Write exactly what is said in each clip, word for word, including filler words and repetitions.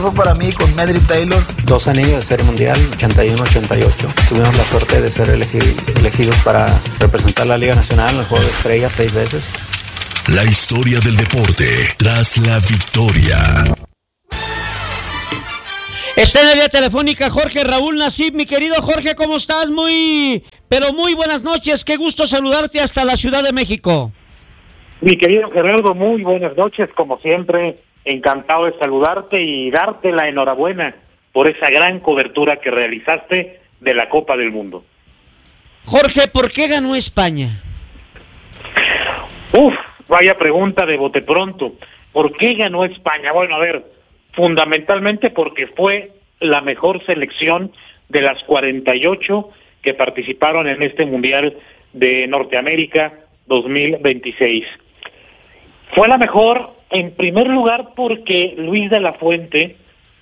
Para mí con Medri Taylor. Dos anillos de Serie Mundial, ochenta y uno ochenta y ocho. Tuvimos la suerte de ser elegi- elegidos para representar la Liga Nacional en el Juego de Estrellas seis veces. La historia del deporte tras la victoria. Está en la vía telefónica Jorge Raúl Nassib. Mi querido Jorge, ¿cómo estás? Muy, pero muy buenas noches. Qué gusto saludarte hasta la Ciudad de México. Mi querido Gerardo, muy buenas noches, como siempre. Encantado de saludarte y darte la enhorabuena por esa gran cobertura que realizaste de la Copa del Mundo. Jorge, ¿por qué ganó España? Uf, vaya pregunta de bote pronto. ¿Por qué ganó España? Bueno, a ver, fundamentalmente porque fue la mejor selección de las cuarenta y ocho que participaron en este Mundial de Norteamérica dos mil veintiséis. Fue la mejor, en primer lugar, porque Luis de la Fuente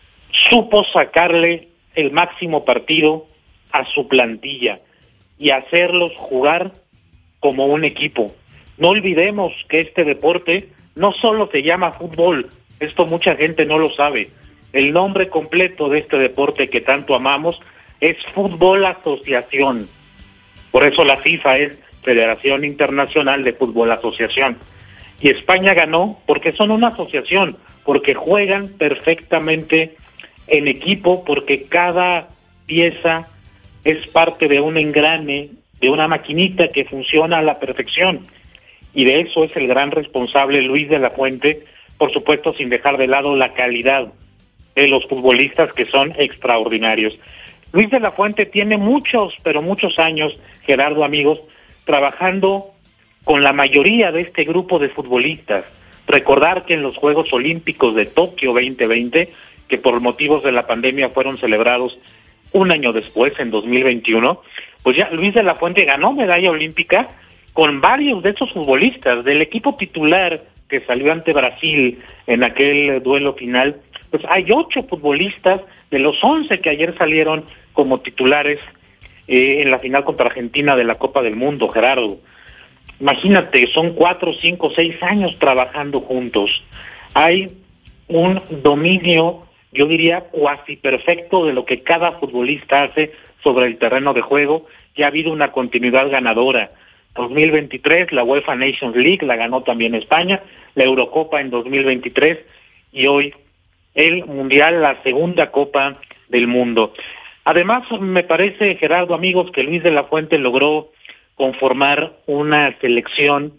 supo sacarle el máximo partido a su plantilla y hacerlos jugar como un equipo. No olvidemos que este deporte no solo se llama fútbol, esto mucha gente no lo sabe. El nombre completo de este deporte que tanto amamos es Fútbol Asociación. Por eso la FIFA es Federación Internacional de Fútbol Asociación. Y España ganó porque son una asociación, porque juegan perfectamente en equipo, porque cada pieza es parte de un engrane, de una maquinita que funciona a la perfección. Y de eso es el gran responsable Luis de la Fuente, por supuesto sin dejar de lado la calidad de los futbolistas que son extraordinarios. Luis de la Fuente tiene muchos, pero muchos años, Gerardo, amigos, trabajando con la mayoría de este grupo de futbolistas. Recordar que en los Juegos Olímpicos de Tokio veinte veinte, que por motivos de la pandemia fueron celebrados un año después, en dos mil veintiuno, pues ya Luis de la Fuente ganó medalla olímpica con varios de esos futbolistas. Del equipo titular que salió ante Brasil en aquel duelo final, pues hay ocho futbolistas de los once que ayer salieron como titulares eh, en la final contra Argentina de la Copa del Mundo, Gerardo. Imagínate, son cuatro, cinco, seis años trabajando juntos. Hay un dominio, yo diría, cuasi perfecto de lo que cada futbolista hace sobre el terreno de juego. Ya ha habido una continuidad ganadora. dos mil veintitrés, la UEFA Nations League la ganó también España, la Eurocopa en dos mil veintitrés y hoy el Mundial, la segunda Copa del Mundo. Además, me parece, Gerardo, amigos, que Luis de la Fuente logró conformar una selección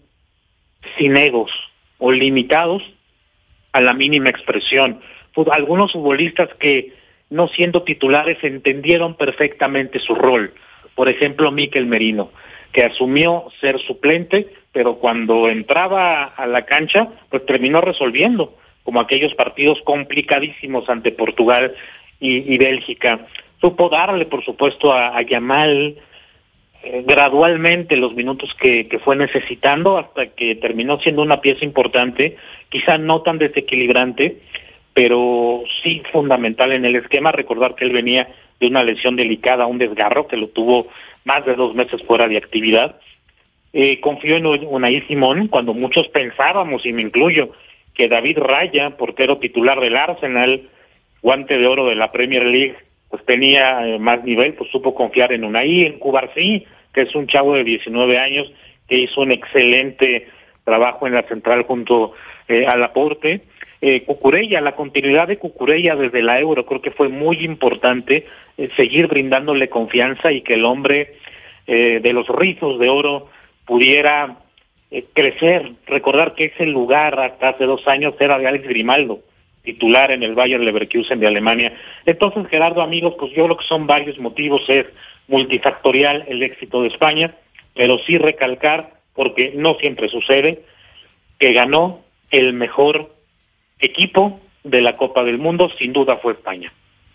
sin egos o limitados a la mínima expresión. Algunos futbolistas que, no siendo titulares, entendieron perfectamente su rol. Por ejemplo, Mikel Merino, que asumió ser suplente, pero cuando entraba a la cancha, pues terminó resolviendo, como aquellos partidos complicadísimos ante Portugal y, y Bélgica. Supo darle, por supuesto, a, a Yamal eh, gradualmente los minutos que, que fue necesitando hasta que terminó siendo una pieza importante, quizá no tan desequilibrante, pero sí fundamental en el esquema. Recordar que él venía de una lesión delicada, un desgarro que lo tuvo más de dos meses fuera de actividad. Eh, confió en Unai Simón cuando muchos pensábamos, y me incluyo, que David Raya, portero titular del Arsenal, guante de oro de la Premier League, pues tenía eh, más nivel, pues supo confiar en Unai, en Cubarsí, que es un chavo de diecinueve años, que hizo un excelente trabajo en la central junto eh, a Laporte. Eh, Cucurella, la continuidad de Cucurella desde la Euro, creo que fue muy importante eh, seguir brindándole confianza y que el hombre eh, de los rizos de oro pudiera eh, crecer. Recordar que ese lugar hasta hace dos años era de Alex Grimaldo, titular en el Bayer Leverkusen de Alemania. Entonces, Gerardo, amigos, pues yo creo que son varios motivos, es multifactorial el éxito de España, pero sí recalcar, porque no siempre sucede, que ganó el mejor equipo de la Copa del Mundo, sin duda fue España.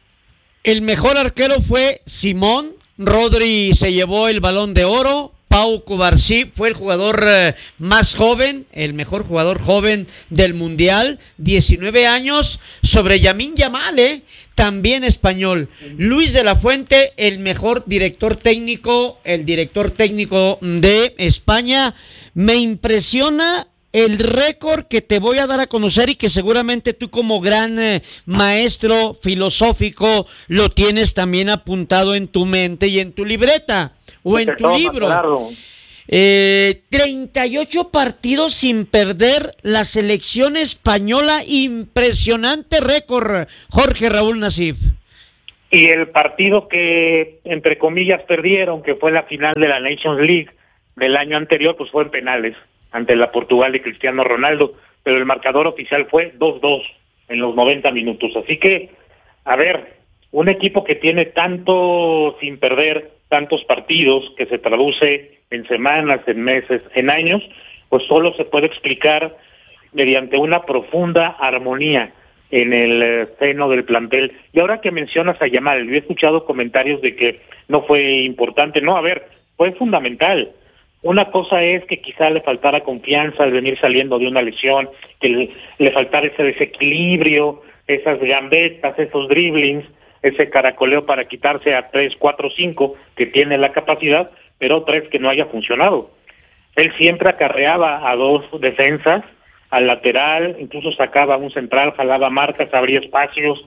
El mejor arquero fue Simón, Rodri se llevó el Balón de Oro, Pau Cubarsí fue el jugador eh, más joven, el mejor jugador joven del Mundial, diecinueve años, sobre Lamine Yamal, eh, también español. Luis de la Fuente, el mejor director técnico, el director técnico de España. Me impresiona el récord que te voy a dar a conocer y que seguramente tú como gran eh, maestro filosófico lo tienes también apuntado en tu mente y en tu libreta o en tu libro. Claro. Eh, treinta y ocho partidos sin perder la selección española, impresionante récord, Jorge Raúl Nassif. Y el partido que, entre comillas, perdieron, que fue la final de la Nations League del año anterior, pues fue en penales, ante la Portugal de Cristiano Ronaldo, pero el marcador oficial fue dos dos en los noventa minutos. Así que, a ver, un equipo que tiene tanto sin perder, tantos partidos, que se traduce en semanas, en meses, en años, pues solo se puede explicar mediante una profunda armonía en el seno del plantel. Y ahora que mencionas a Yamal, yo he escuchado comentarios de que no fue importante. No, a ver, fue fundamental. Una cosa es que quizá le faltara confianza al venir saliendo de una lesión, que le, le faltara ese desequilibrio, esas gambetas, esos driblings, ese caracoleo para quitarse a tres, cuatro, cinco, que tiene la capacidad, pero tres que no haya funcionado. Él siempre acarreaba a dos defensas, al lateral, incluso sacaba un central, jalaba marcas, abría espacios,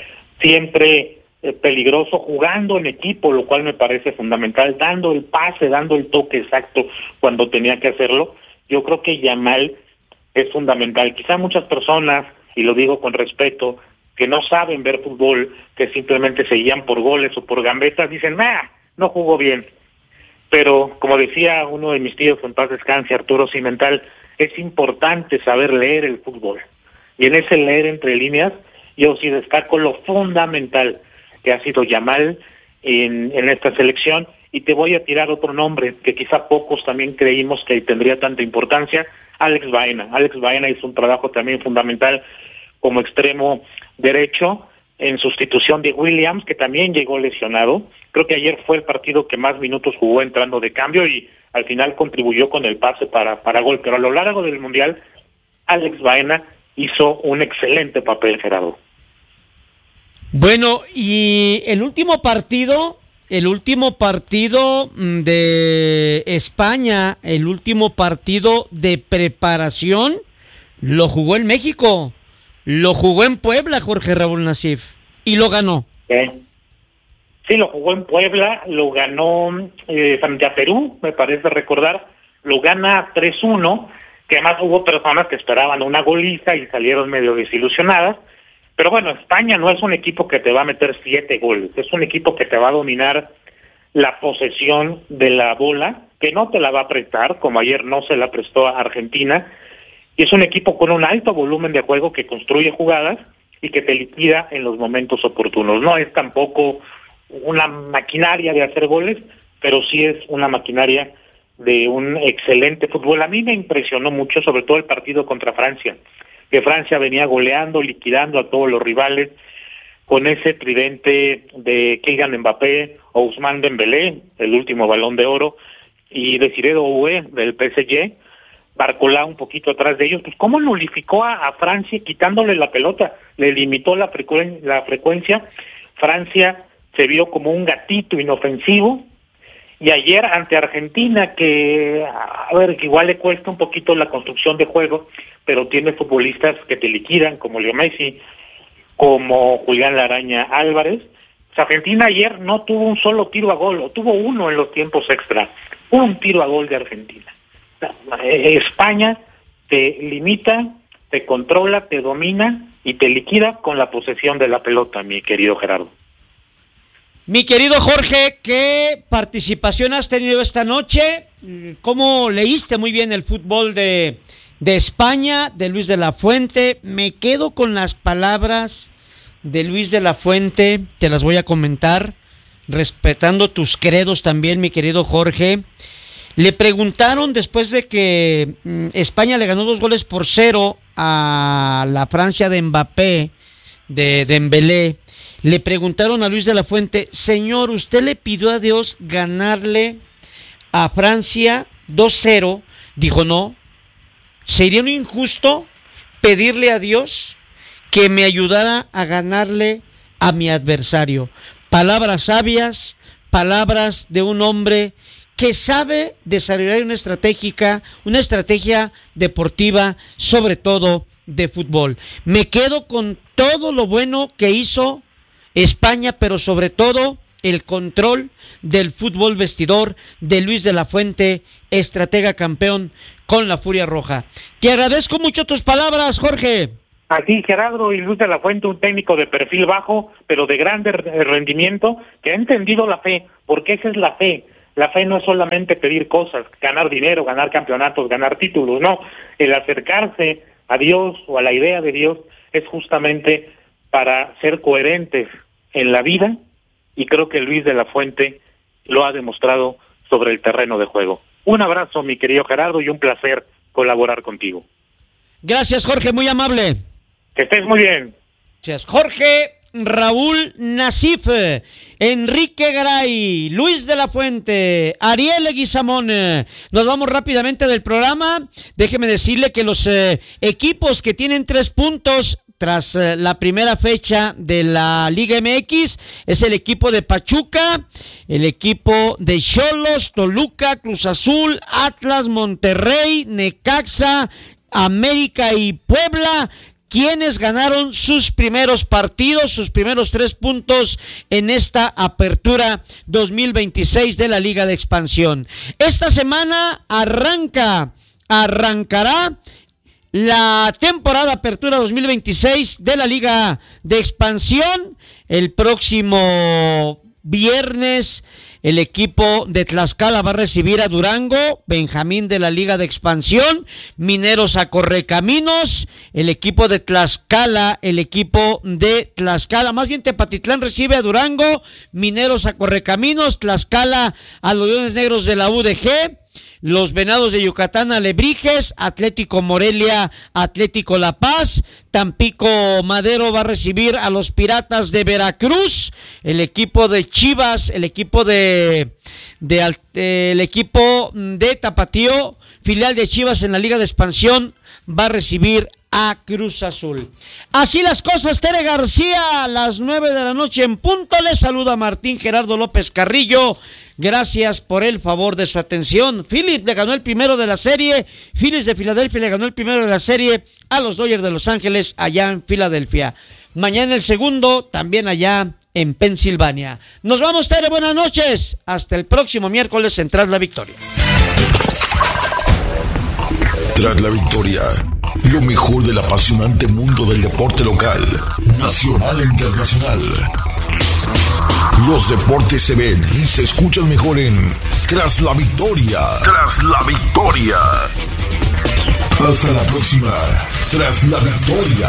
siempre eh, peligroso, jugando en equipo, lo cual me parece fundamental, dando el pase, dando el toque exacto cuando tenía que hacerlo. Yo creo que Yamal es fundamental. Quizá muchas personas, y lo digo con respeto, que no saben ver fútbol, que simplemente se guían por goles o por gambetas, dicen, nah, no jugó bien. Pero, como decía uno de mis tíos, en paz descanse, Arturo Cimental, es importante saber leer el fútbol. Y en ese leer entre líneas, yo sí destaco lo fundamental que ha sido Yamal en, en esta selección. Y te voy a tirar otro nombre que quizá pocos también creímos que tendría tanta importancia, Alex Baena. Alex Baena hizo un trabajo también fundamental como extremo derecho, en sustitución de Williams, que también llegó lesionado. Creo que ayer fue el partido que más minutos jugó entrando de cambio y al final contribuyó con el pase para, para gol. Pero a lo largo del Mundial, Alex Baena hizo un excelente papel, Gerardo. Bueno, y el último partido, el último partido de España, el último partido de preparación, lo jugó en México. Lo jugó en Puebla, Jorge Raúl Nassif, y lo ganó. Sí, sí lo jugó en Puebla, lo ganó eh, frente a Perú, me parece recordar, lo gana tres uno, que además hubo personas que esperaban una goliza y salieron medio desilusionadas, pero bueno, España no es un equipo que te va a meter siete goles, es un equipo que te va a dominar la posesión de la bola, que no te la va a prestar, como ayer no se la prestó a Argentina, y es un equipo con un alto volumen de juego que construye jugadas y que te liquida en los momentos oportunos. No es tampoco una maquinaria de hacer goles, pero sí es una maquinaria de un excelente fútbol. A mí me impresionó mucho, sobre todo el partido contra Francia, que Francia venía goleando, liquidando a todos los rivales, con ese tridente de Kylian Mbappé, Ousmane Dembélé, el último Balón de Oro, y Desiré Doué del P S G, Barcola un poquito atrás de ellos. Pues cómo nulificó a, a Francia quitándole la pelota, le limitó la, frecuen- la frecuencia. Francia se vio como un gatito inofensivo, y ayer ante Argentina, que a ver, que igual le cuesta un poquito la construcción de juego, pero tiene futbolistas que te liquidan, como Leo Messi, como Julián Laraña Álvarez. Pues Argentina ayer no tuvo un solo tiro a gol, o tuvo uno en los tiempos extra, un tiro a gol de Argentina. España te limita, te controla, te domina y te liquida con la posesión de la pelota, mi querido Gerardo. Mi querido Jorge, ¿qué participación has tenido esta noche? ¿Cómo leíste muy bien el fútbol de, de España, de Luis de la Fuente? Me quedo con las palabras de Luis de la Fuente, te las voy a comentar, respetando tus credos también, mi querido Jorge. Le preguntaron después de que mm, España le ganó dos goles por cero a la Francia de Mbappé, de Dembélé. Le preguntaron a Luis de la Fuente, señor, ¿usted le pidió a Dios ganarle a Francia dos cero? Dijo, no. ¿Sería un injusto pedirle a Dios que me ayudara a ganarle a mi adversario? Palabras sabias, palabras de un hombre que sabe desarrollar una estratégica, una estrategia deportiva, sobre todo de fútbol. Me quedo con todo lo bueno que hizo España, pero sobre todo el control del fútbol vestidor de Luis de la Fuente, estratega campeón con la Furia Roja. Te agradezco mucho tus palabras, Jorge. Aquí Gerardo y Luis de la Fuente, un técnico de perfil bajo, pero de gran rendimiento, que ha entendido la fe, porque esa es la fe. La fe no es solamente pedir cosas, ganar dinero, ganar campeonatos, ganar títulos, no. El acercarse a Dios o a la idea de Dios es justamente para ser coherentes en la vida, y creo que Luis de la Fuente lo ha demostrado sobre el terreno de juego. Un abrazo, mi querido Gerardo, y un placer colaborar contigo. Gracias, Jorge, muy amable. Que estés muy bien. Gracias, Jorge. Raúl Nasif, Enrique Garay, Luis de la Fuente, Ariel Leguizamón. Nos vamos rápidamente del programa. Déjeme decirle que los eh, equipos que tienen tres puntos tras eh, la primera fecha de la Liga M X es el equipo de Pachuca, el equipo de Xolos, Toluca, Cruz Azul, Atlas, Monterrey, Necaxa, América y Puebla, quienes ganaron sus primeros partidos, sus primeros tres puntos en esta apertura dos mil veintiséis de la Liga de Expansión. Esta semana arranca, arrancará la temporada apertura dos mil veintiséis de la Liga de Expansión. El próximo viernes el equipo de Tlaxcala va a recibir a Durango, Benjamín de la Liga de Expansión, Mineros a Correcaminos, el equipo de Tlaxcala, el equipo de Tlaxcala, más bien Tepatitlán recibe a Durango, Mineros a Correcaminos, Tlaxcala a los Leones Negros de la U D G, los Venados de Yucatán a Alebrijes, Atlético Morelia, Atlético La Paz, Tampico Madero va a recibir a los Piratas de Veracruz, el equipo de Chivas, el equipo de, de, de el equipo de Tapatío, filial de Chivas en la Liga de Expansión, va a recibir a Cruz Azul. Así las cosas, Tere García, a las nueve de la noche en punto. Les saluda Martín Gerardo López Carrillo. Gracias por el favor de su atención. Phillies le ganó el primero de la serie. Phillies de Filadelfia le ganó el primero de la serie a los Dodgers de Los Ángeles allá en Filadelfia. Mañana el segundo, también allá en Pensilvania. Nos vamos, Tere, buenas noches. Hasta el próximo miércoles en Tras la Victoria. Tras la Victoria, lo mejor del apasionante mundo del deporte local, nacional e internacional. Los deportes se ven y se escuchan mejor en Tras la Victoria. Tras la Victoria. Hasta la próxima. Tras la Victoria.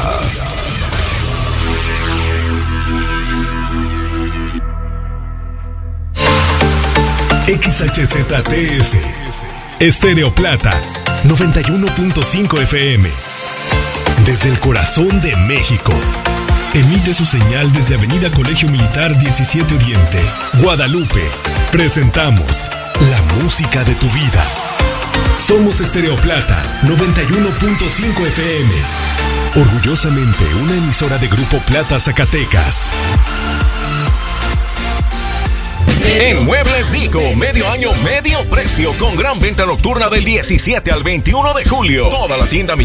X H Z T S Estéreo Plata noventa y uno punto cinco F M. Desde el corazón de México. Emite su señal desde Avenida Colegio Militar diecisiete Oriente, Guadalupe. Presentamos la música de tu vida. Somos Estéreo Plata noventa y uno punto cinco F M. Orgullosamente una emisora de Grupo Plata Zacatecas. En Muebles Dico, medio año, medio precio, con gran venta nocturna del diecisiete al veintiuno de julio. Toda la tienda